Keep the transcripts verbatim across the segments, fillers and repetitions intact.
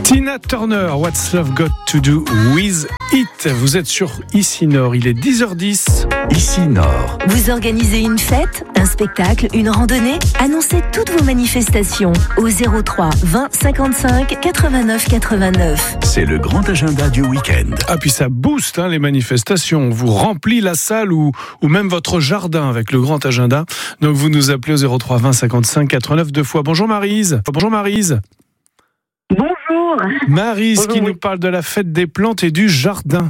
Tina Turner, What's Love Got to Do with It? Vous êtes sur Ici Nord, il est dix heures dix. Ici Nord. Vous organisez une fête, un spectacle, une randonnée? Annoncez toutes vos manifestations au zéro trois vingt cinquante-cinq quatre-vingt-neuf quatre-vingt-neuf. C'est le grand agenda du week-end. Ah puis ça booste hein, les manifestations, on vous remplit la salle ou, ou même votre jardin avec le grand agenda. Donc vous nous appelez au zéro trois vingt cinquante-cinq quatre-vingt-neuf deux fois. Bonjour Maryse. Bonjour Maryse. Bonjour. Maryse Bonjour, qui oui. nous parle de la fête des plantes et du jardin.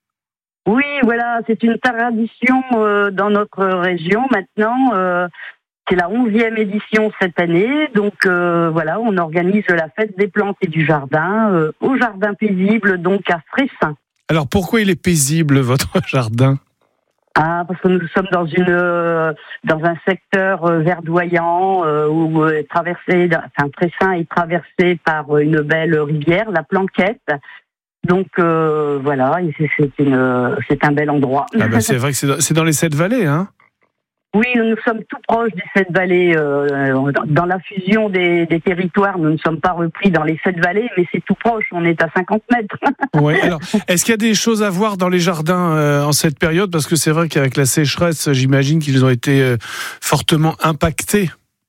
Oui, voilà, c'est une tradition euh, dans notre région maintenant. Euh, c'est la onzième édition cette année. Donc euh, voilà, on organise la fête des plantes et du jardin euh, au Jardin Paisible, donc à Fressin. Alors pourquoi il est paisible votre jardin? Ah, parce que nous sommes dans une euh, dans un secteur euh, verdoyant euh, où euh, traversé, enfin Fressin est traversé par une belle rivière, la Planquette. Donc euh, voilà, et c'est, c'est, une, c'est un bel endroit. Ah ben c'est vrai que c'est dans, c'est dans les sept vallées, hein. Oui, nous, nous sommes tout proches des sept vallées. Euh, dans la fusion des, des territoires, nous ne sommes pas repris dans les sept vallées, mais c'est tout proche, on est à cinquante mètres. Ouais, alors, est-ce qu'il y a des choses à voir dans les jardins euh, en cette période? Parce que c'est vrai qu'avec la sécheresse, j'imagine qu'ils ont été euh, fortement impactés.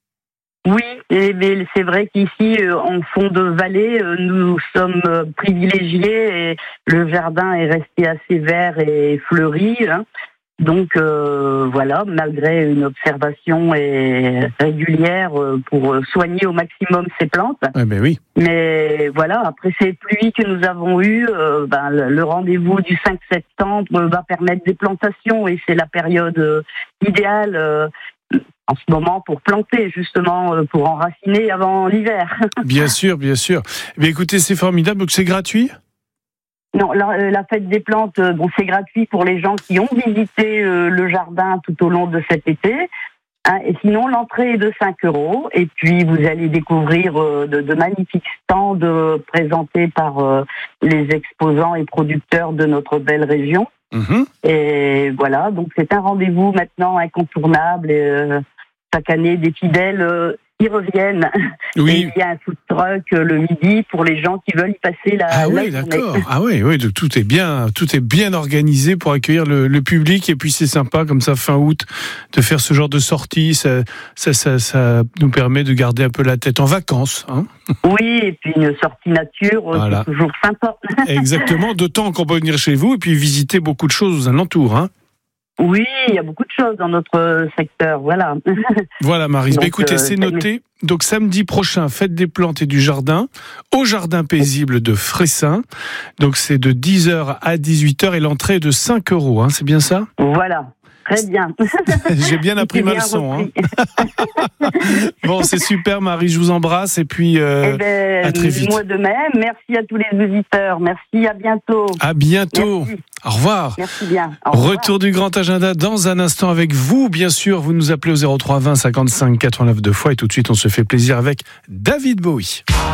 Oui, et, mais c'est vrai qu'ici, euh, en fond de vallée, euh, nous sommes euh, privilégiés et le jardin est resté assez vert et fleuri. Hein. Donc euh, voilà, malgré une observation et régulière euh, pour soigner au maximum ces plantes. Ah ben oui. Mais voilà, après ces pluies que nous avons eues, euh, ben, le, le rendez-vous du cinq septembre va permettre des plantations et c'est la période euh, idéale euh, en ce moment pour planter, justement, euh, pour enraciner avant l'hiver. Bien sûr, bien sûr. Mais écoutez, c'est formidable, donc c'est gratuit? Non, la, la fête des plantes, bon, c'est gratuit pour les gens qui ont visité euh, le jardin tout au long de cet été. Hein, et sinon, l'entrée est de cinq euros. Et puis, vous allez découvrir euh, de, de magnifiques stands euh, présentés par euh, les exposants et producteurs de notre belle région. Mmh. Et voilà, donc c'est un rendez-vous maintenant incontournable. Et, euh, chaque année, des fidèles euh, y reviennent. Oui. Et il y a un food truck euh, le midi pour les gens qui veulent y passer la, Ah la oui, journée. d'accord. Ah oui, oui, donc tout est bien, tout est bien organisé pour accueillir le, le public. Et puis c'est sympa, comme ça, fin août, de faire ce genre de sortie. Ça, ça, ça, ça nous permet de garder un peu la tête en vacances. Hein. Oui, et puis une sortie nature, Voilà. c'est toujours sympa. Exactement, d'autant qu'on peut venir chez vous et puis visiter beaucoup de choses aux alentours. Hein. Oui, il y a beaucoup de choses dans notre secteur, voilà. Voilà, Maryse. Donc, Bah, écoutez, euh, c'est noté. Donc, samedi prochain, fête des plantes et du jardin, au Jardin Paisible de Fressin. Donc, c'est de dix heures à dix-huit heures et l'entrée est de cinq euros. Hein, c'est bien ça? Voilà, très bien. J'ai bien appris ma bien leçon. Hein. repris. Bon, c'est super, Marie. Je vous embrasse et puis euh, Eh ben, à très vite. moi de même. Merci à tous les visiteurs. Merci, à bientôt. À bientôt. Merci. Au revoir. Merci bien. Au revoir. Retour du grand agenda dans un instant avec vous, bien sûr. Vous nous appelez au zéro trois vingt cinquante-cinq quatre-vingt-neuf deux fois et tout de suite, on se fait plaisir avec David Bowie.